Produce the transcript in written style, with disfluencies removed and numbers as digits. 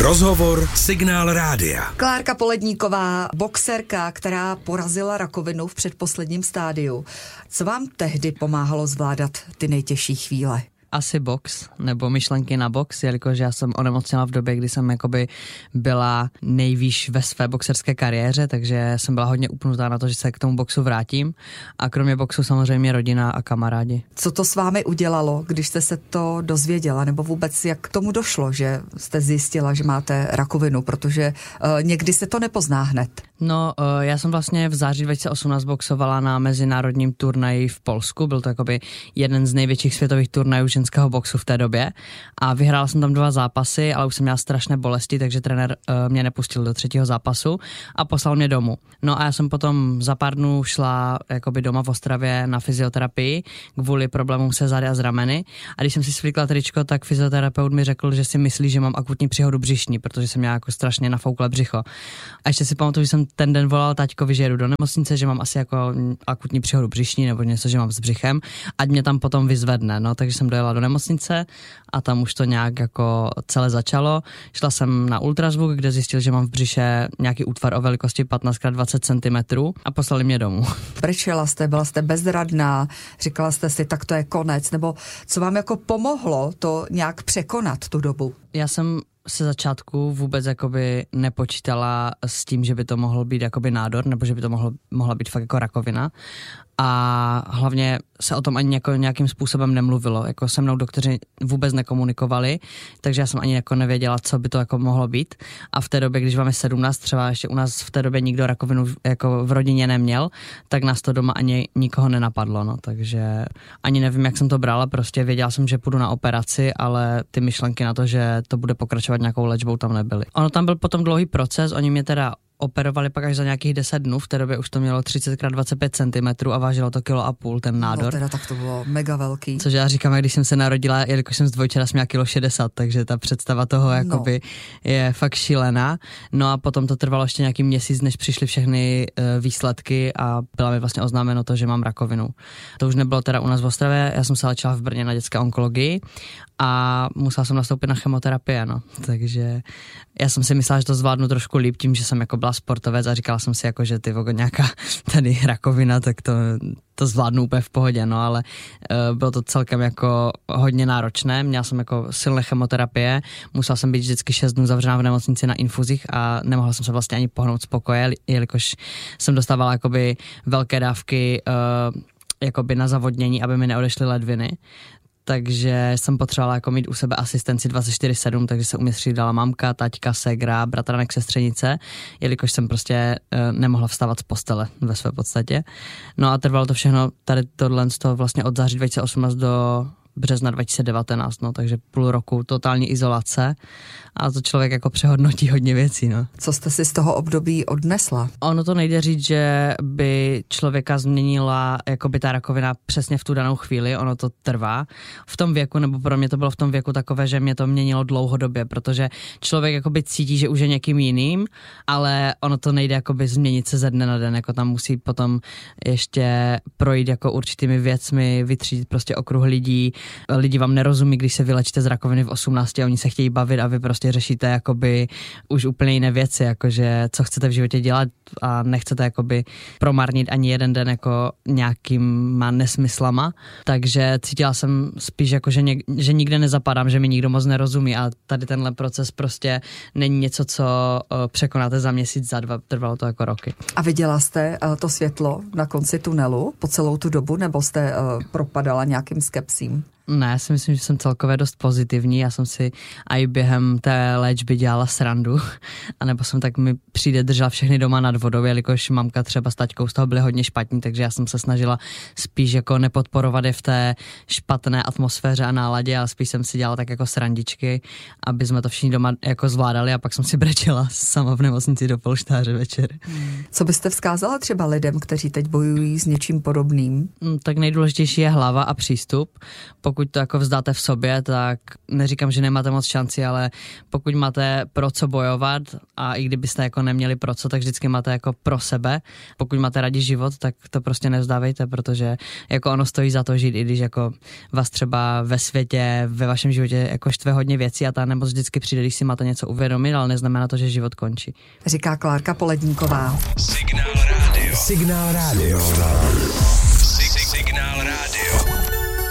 Rozhovor Signál Rádia. Klárka Poledníková, boxerka, která porazila rakovinu v předposledním stádiu. Co vám tehdy pomáhalo zvládat ty nejtěžší chvíle? Asi box, nebo myšlenky na box, jelikož já jsem onemocněla v době, kdy jsem jakoby byla nejvýš ve své boxerské kariéře, takže jsem byla hodně upnutá na to, že se k tomu boxu vrátím. A kromě boxu samozřejmě rodina a kamarádi. Co to s vámi udělalo, když jste se to dozvěděla, nebo vůbec jak k tomu došlo, že jste zjistila, že máte rakovinu, protože někdy se to nepozná hned? No, já jsem vlastně v září 2018 boxovala na mezinárodním turnaji v Polsku, byl to jakoby jeden z největších světových turnajů ženského boxu v té době a vyhrála jsem tam 2 zápasy, ale už jsem měla strašné bolesti, takže trenér mě nepustil do 3. zápasu a poslal mě domů. No a já jsem potom za pár dnů šla jakoby doma v Ostravě na fyzioterapii kvůli problémům se zády a z rameny a když jsem si svlíkla tričko, tak fyzioterapeut mi řekl, že si myslí, že mám akutní příhodu břišní, protože jsem měla jako strašně nafoukle břicho. A ještě si pamatuju, že jsem ten den volal taťkovi, že jedu do nemocnice, že mám asi jako akutní příhodu břišní nebo něco, že mám s břichem, ať mě tam potom vyzvedne. No, takže jsem dojela do nemocnice a tam už to nějak jako celé začalo. Šla jsem na ultrazvuk, kde zjistil, že mám v břiše nějaký útvar o velikosti 15x20 cm a poslali mě domů. Brečela jste, byla jste bezradná, říkala jste si, tak to je konec, nebo co vám jako pomohlo to nějak překonat tu dobu? Já jsem se začátku vůbec jakoby nepočítala s tím, že by to mohl být jakoby nádor, nebo že by to mohla být fakt jako rakovina. A hlavně se o tom ani jako nějakým způsobem nemluvilo. Jako se mnou doktoři vůbec nekomunikovali, takže já jsem ani jako nevěděla, co by to jako mohlo být. A v té době, když máme 17, třeba ještě u nás v té době nikdo rakovinu jako v rodině neměl, tak nás to doma ani nikoho nenapadlo, no. Takže ani nevím, jak jsem to brala, prostě věděla jsem, že půjdu na operaci, ale ty myšlenky na to, že to bude pokračovat nějakou léčbou, tam nebyly. Ono tam byl potom dlouhý proces, oni mě teda operovali pak až za nějakých 10 dnů, v té době už to mělo 30x25 cm a vážilo to 1,5 kg ten nádor. No teda tak to bylo mega velký. Což já říkám, když jsem se narodila, jelikož jsem z dvojčera, jsem měla 60 kg, takže ta představa toho jakoby je fakt šílená. No a potom to trvalo ještě nějaký měsíc, než přišly všechny výsledky a byla mi vlastně oznámeno to, že mám rakovinu. To už nebylo teda u nás v Ostravě, já jsem se léčila v Brně na dětské onkologii a musela jsem nastoupit na chemoterapii, no. Takže já jsem si myslela, že to zvládnu trošku líp tím, že jsem jako byla sportovec a říkala jsem si jako, že ty nějaká tady rakovina, tak to zvládnu úplně v pohodě, no, ale bylo to celkem jako hodně náročné, měla jsem jako silné chemoterapie, musela jsem být vždycky 6 dnů zavřená v nemocnici na infuzích a nemohla jsem se vlastně ani pohnout z pokoje, jelikož jsem dostávala jakoby velké dávky jakoby na zavodnění, aby mi neodešly ledviny. Takže jsem potřebovala jako mít u sebe asistenci 24/7, takže se u mě střídala mamka, taťka, ségra, bratranek, sestřenice, jelikož jsem prostě nemohla vstávat z postele ve své podstatě. No a trvalo to všechno tady tohle vlastně od září 2018 do března 2019, no, takže půl roku totální izolace a to člověk jako přehodnotí hodně věcí, no. Co jste si z toho období odnesla? Ono to nejde říct, že by člověka změnila jakoby ta rakovina přesně v tu danou chvíli, ono to trvá. V tom věku, nebo pro mě to bylo v tom věku takové, že mě to měnilo dlouhodobě, protože člověk jakoby cítí, že už je někým jiným, ale ono to nejde jakoby změnit se ze dne na den, jako tam musí potom ještě projít jako určitými věcmi, vytřídit prostě okruh lidí. Lidi vám nerozumí, když se vylečíte z rakoviny v 18 a oni se chtějí bavit a vy prostě řešíte jakoby už úplně jiné věci, jakože co chcete v životě dělat a nechcete jakoby promarnit ani jeden den jako nějakýma nesmyslama, takže cítila jsem spíš jako, že nikde nezapadám, že mi nikdo moc nerozumí a tady tenhle proces prostě není něco, co překonáte za měsíc, za 2, trvalo to jako roky. A viděla jste to světlo na konci tunelu po celou tu dobu, nebo jste propadala nějakým skepsím? Ne, já si myslím, že jsem celkově dost pozitivní, já jsem si i během té léčby dělala srandu, anebo jsem tak mi přijde držela všechny doma nad vodou, jelikož mamka třeba s taťkou z toho byly hodně špatní, takže já jsem se snažila spíš jako nepodporovat je v té špatné atmosféře a náladě, ale spíš jsem si dělala tak jako srandičky, aby jsme to všichni doma jako zvládali a pak jsem si brečela sama v nemocnici do polštáře večer. Co byste vzkázala třeba lidem, kteří teď bojují s něčím podobným? Tak nejdůležitější je hlava a přístup. pokud to jako vzdáte v sobě, tak neříkám, že nemáte moc šanci, ale pokud máte pro co bojovat a i kdybyste jako neměli pro co, tak vždycky máte jako pro sebe. Pokud máte rádi život, tak to prostě nevzdávejte, protože jako ono stojí za to žít, i když jako vás třeba ve světě, ve vašem životě jako štve hodně věcí a ta nemoc vždycky přijde, když si máte něco uvědomit, ale neznamená to, že život končí. Říká Klárka Poledníková. Signál rádio.